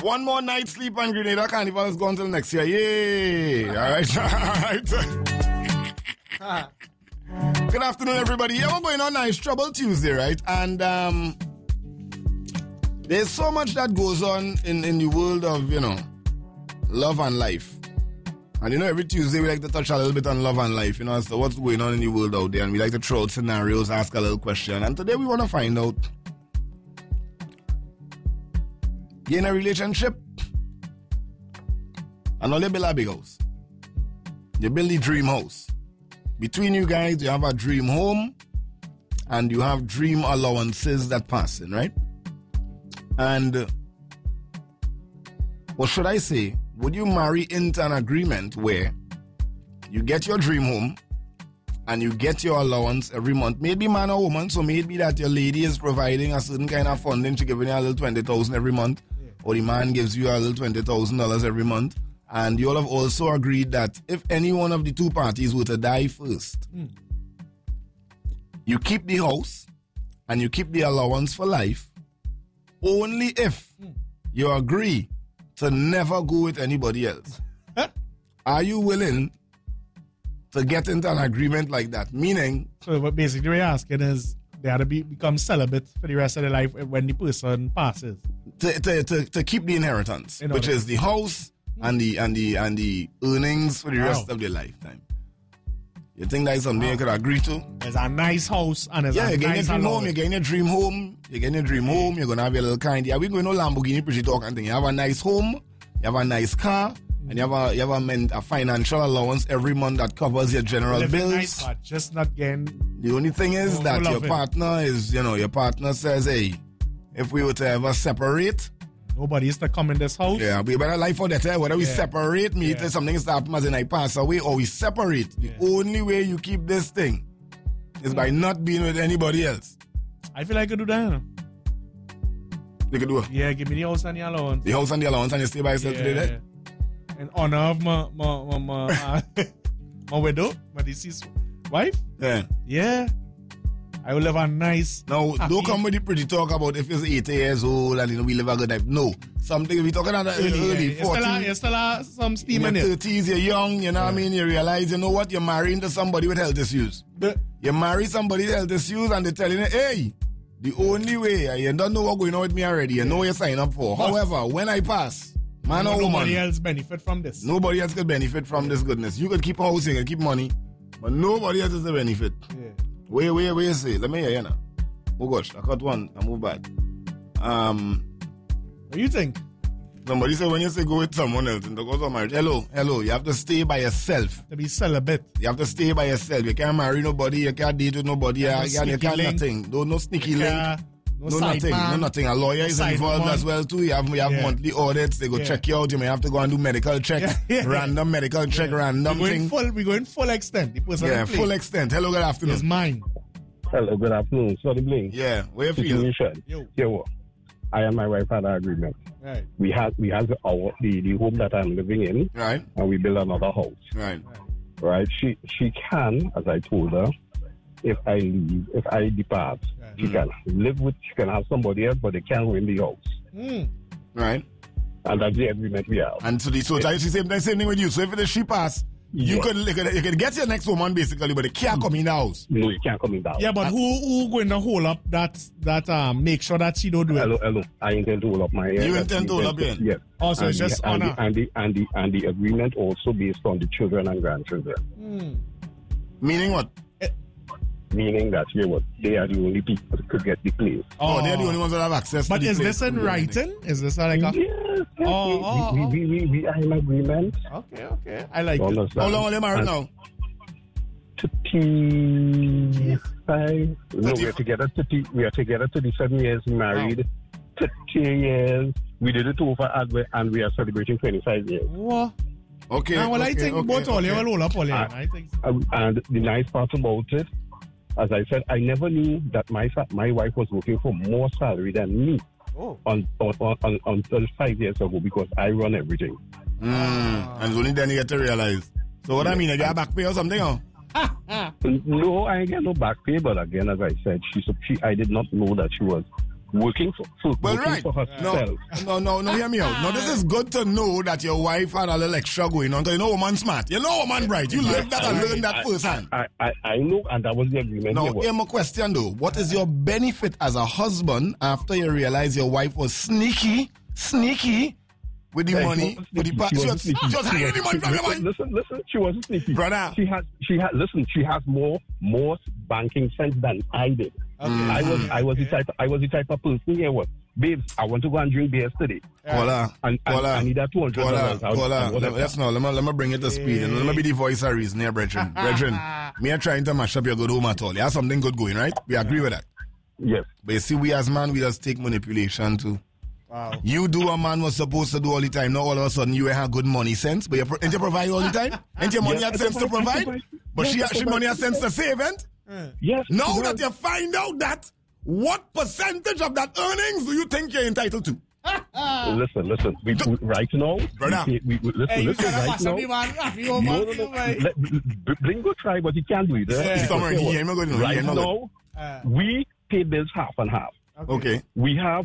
One more night sleep on Grenada Carnival is going till next year. Yay! All right. Good afternoon, everybody. Yeah, we're going on Nice Trouble Tuesday, right? And there's so much that goes on in the world of, love and life. And every Tuesday we like to touch a little bit on love and life, as to what's going on in the world out there. And we like to throw out scenarios, ask a little question. And today we want to find out, you're in a relationship and all you build a big house. You build the dream house. Between you guys, you have a dream home and you have dream allowances that pass in, right? And what should I say? Would you marry into an agreement where you get your dream home and you get your allowance every month? Maybe man or woman, so maybe that your lady is providing a certain kind of funding. She giving you a little 20,000 every month. Or the man gives you a little $20,000 every month. And you all have also agreed that if any one of the two parties were to die first, you keep the house and you keep the allowance for life only if you agree to never go with anybody else. Are you willing to get into an agreement like that? Meaning... So what basically we're asking is they had to become celibate for the rest of their life when the person passes. To keep the inheritance, which is the house and the earnings for the rest of their lifetime. You think that is something you could agree to? There's a nice house and there's you're getting your dream home. You're getting your dream home. You're getting your dream home. You're gonna have your little kind. Yeah, we're going to Lamborghini pretty talk and thing. You have a nice home. You have a nice car. And you have a financial allowance every month that covers your general bills. Nice, but just not getting. The only thing is that your partner is, your partner says, hey, if we were to ever separate, nobody is to come in this house. Yeah, we better life for that. Whether we separate, something is to happen as in I pass away, or we separate. The only way you keep this thing is by not being with anybody else. I feel like I could do that. You could do it? Yeah, give me the house and the allowance. The house and the allowance, and you stay by yourself today, there? In honor of my widow, my deceased wife. Yeah. I will live a nice. Now, don't come with the pretty talk about if it's 80 years old and we live a good life. No. Something we talking about early 40s. You still have some steam in it. 30s, you're young, you know what I mean? You realize, you know what? You're marrying to somebody with health issues. You marry somebody with health issues and they're telling you, hey, the only way, you don't know what's going on with me already. You know what you sign up for. However, when I pass, man or woman, nobody else benefit from this. Nobody else could benefit from this goodness. You could keep a house, you can keep money, but nobody else is the benefit. Yeah. Wait, say. Let me hear you now. Oh gosh, I got one. I move back. What do you think? Somebody said when you say go with someone else in the course of marriage, hello, you have to stay by yourself. To be celibate. You have to stay by yourself. You can't marry nobody, you can't date with nobody, you can't nothing. No sneaky link. No nothing. A lawyer is involved as well too. You have monthly audits. They go check you out. You may have to go and do medical check, random medical check, random thing. We go in full extent. Full extent. Hello, good afternoon. It's mine. Hello, good afternoon. Sorry, Bling. Yeah, where you feel? Yo, I and my wife had an agreement. Right. We had the home that I'm living in. Right. And we build another house. Right. She can, as I told her, if I leave, if I depart, she can have somebody else, but they can't go in the house. Right. And that's the agreement we have. And so the same thing with you. So if she pass, you can get your next woman basically, but they can't come in the house. No, you can't come in the house. Yeah, but who going to hold up that make sure that she don't do it? Hello. I intend to hold up my You intend to hold up here? Yes. Also, it's just honor. And the agreement also based on the children and grandchildren. Meaning what? Meaning that they are the only people that could get the place. They're the only ones that have access to the place. But is this in writing? Is this like a... Yes. We are in agreement. Okay. I like it. How long are they married now? 35. No, we are together 37 years married. 30 years. We did it over and we are celebrating 25 years. What? Okay. I think both all you will hold up all you. I think so. And the nice part about it, as I said, I never knew that my wife was working for more salary than me until 5 years ago because I run everything. And only then you get to realize. So what I mean, you got back pay or something? No, I ain't get no back pay. But again, as I said, I did not know that she was working for herself. No, hear me out. Now, this is good to know that your wife had a little extra going on, because you know woman smart. You know woman bright. You live that and learn that firsthand. I know, and that was the agreement. Now, hear my question though. What is your benefit as a husband after you realize your wife was sneaky with the money? She was hiding the money from your wife. Listen, she wasn't sneaky. Brother. She has more banking sense than I did. Okay. I was the type of person here. What, babes? I want to go and drink beers today. I need that $200. Let me bring it to speed. And let me be the voice of reason here, brethren. Me are trying to mash up your good home at all. You have something good going, right? We agree with that. Yes. But you see, we as man, we just take manipulation too. Wow. You do what man was supposed to do all the time. Now all of a sudden you have good money sense, but ain't you provide all the time? Ain't your money had sense to provide? But she money has sense to save, ain't? Yes. Now that you find out that, what percentage of that earnings do you think you're entitled to? Listen. We right now, brother. Listen. Right now, Bringo try, but he can't do it. Right now, we pay bills half and half. Okay. We have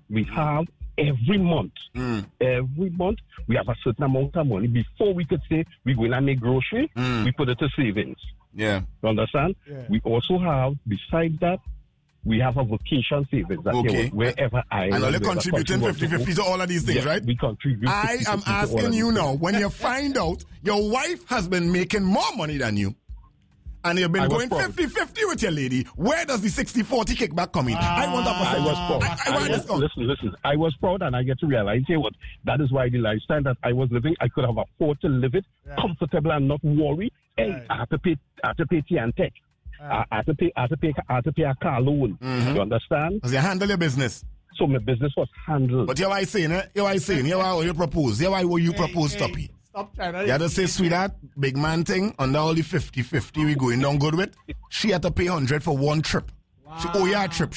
every month. Every month, we have a certain amount of money. Before we could say we're going to make grocery, we put it to savings. Yeah. You understand? Yeah. We also have, besides that, we have a vacation savings. Okay. Wherever I am. And are contributing 50-50 to all of these things, right? We contribute. I am asking you now, when you find out your wife has been making more money than you, and you've been going 50-50 with your lady, where does the 60-40 kickback come in? I want that percentage. Listen. I was proud, and I get to realize here what that is why the lifestyle that I was living, I could have afforded to live it comfortable and not worry. Hey, I have to pay T and Tech. I have to pay a car loan. You understand? Because you handle your business. So my business was handled. But you're saying, You're you propose. You propose, Toppy. Stop trying to... You had to say, sweetheart, big man thing, under all the 50-50 we going down good with, she had to pay 100 for one trip. Wow. She owe you a trip,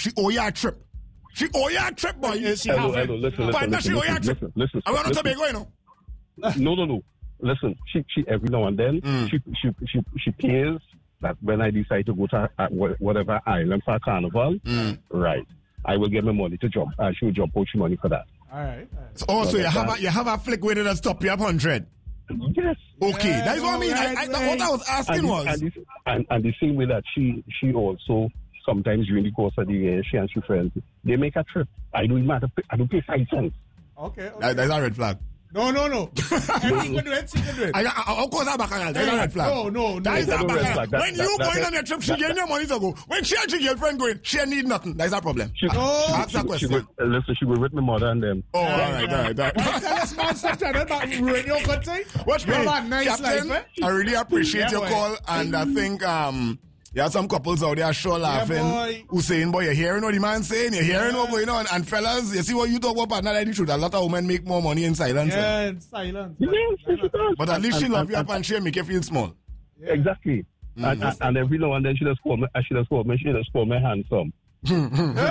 boy. Hello, listen. Listen. I want to Tobago, you know. No. Listen, she every now and then, she pays that when I decide to go to whatever island for carnival, right, I will get my money to jump. She will jump out money for that. All right. So also, you have a flick with it that stop you up 100. Yes. Okay, that's what I mean. What I was asking was... And the same way that she also, sometimes during the course of the year, she and she friends, they make a trip. I don't pay 5 cents. Okay. That's a red flag. No. She can do it. Of course, that's a red flag. No. That is a red flag. When you going on your trip, she getting your money to go. When she and your girlfriend going, she need nothing. That's a problem. Ask that question. She will with my mother and them. Oh, all right. Tell us, man, stop trying to ruin your good thing. Watch me. Nice Captain, life, I really appreciate your call, and I think there are some couples out there sure laughing who saying, boy, you're hearing what the man saying, you're hearing what's going on, and fellas, you see what you talk about partner like the truth. A lot of women make more money in silence. Yeah, in silence. But at least she love you up and she make you feel small. Yeah. Exactly. And every now and then she just call me handsome. You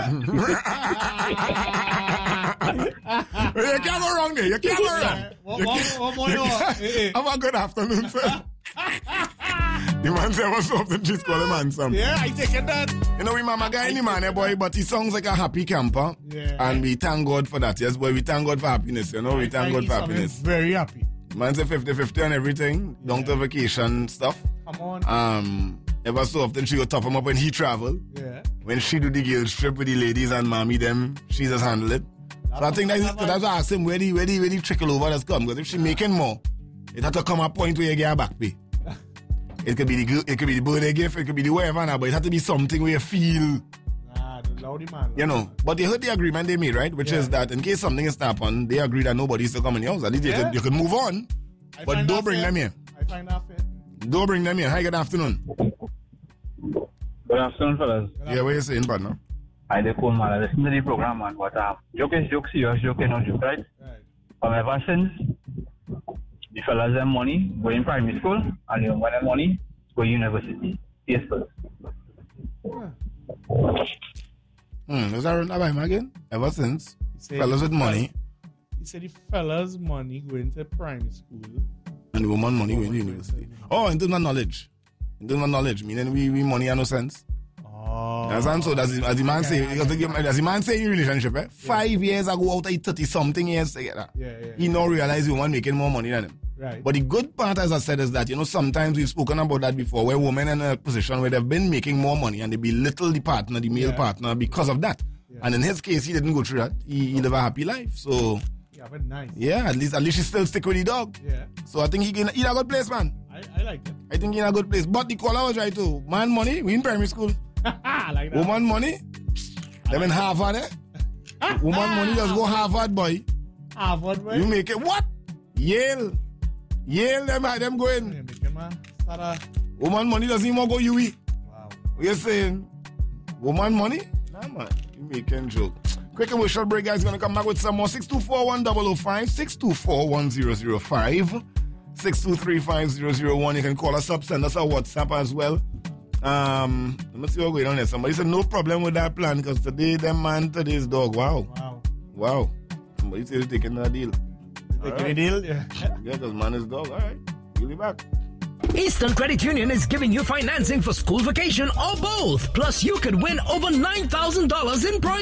can't go wrong there. You can't go wrong. One more. Have a good afternoon, sir. The man said, what's up? Then she's calling him handsome. Yeah, I take that. You know, we mama guy any man, boy, but he sounds like a happy camper. Yeah. And we thank God for that. Yes, boy, we thank God for happiness. You know, we thank God for happiness. Very happy. Man say 50-50 on everything. Down to vacation stuff. Come on. Ever so often she go top him up when he travel. Yeah. When she do the girls trip with the ladies and mommy them, she just handle it. So I think that's why I asked him where the trickle over has come. Because if she making more, it has to come a point where you get a back pay. It could be the birthday gift, it could be the whatever now, but it has to be something where you feel. The loudy man. You know, but they heard the agreement they made, right? Which is that in case something is to happen, they agree that nobody's to come in the house. At least you could move on. But don't bring them here. I find that fair. Don't bring them here. Hi, good afternoon. Good afternoon, fellas. Yeah, what are you saying, partner? I did call man. I listen to the program, man. But joke is joke, serious joke is not joke, right? Ever since the fellas have money, go in primary school, and when they have money, go university. Yes, fellas. Is that right about him again? Ever since fellas with money. He said the fellas' money going to primary school. And the woman money going to university. Oh, in terms of knowledge. Meaning we money have no sense. Oh. Understand? So as the man say, as the man say in relationship, 5 years ago out of 30-something years together, he now realize woman making more money than him. Right. But the good part, as I said, is that, sometimes we've spoken about that before, where women in a position where they've been making more money and they belittle the partner, the male partner, because of that. Yeah. And in his case, he didn't go through that. He lived a happy life. So, but nice. Yeah, at least he still stick with the dog. Yeah. So I think he in a good place, man. I like that. I think he in a good place. But the caller was right too. Man money, we in primary school. Like that. Woman money, them in Harvard, eh? Woman money, just go Harvard, boy. Harvard, boy. You make it what? Yale, them going. Woman money doesn't even go UE. Wow. What you saying? Woman money? Nah, man. You making joke. Quick commercial break, guys. Gonna come back with some more. 624-1005, 624-1005, 623-5001. You can call us up, send us a WhatsApp as well. Let me see what's going on there. Somebody said no problem with that plan because today's dog. Wow. Somebody said they're taking that deal. Taking a deal? Yeah, because man is dog. All right. We'll be back. Eastern Credit Union is giving you financing for school vacation or both. Plus, you could win over $9,000 in prizes.